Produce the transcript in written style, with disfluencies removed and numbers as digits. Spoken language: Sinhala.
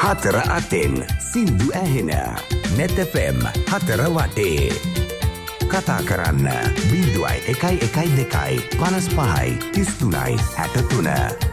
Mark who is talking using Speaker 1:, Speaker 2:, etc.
Speaker 1: හතර අතෙන් සින්දු ඇහෙන net FM හතර වටේ කතා කරන්න 0112 55 33 63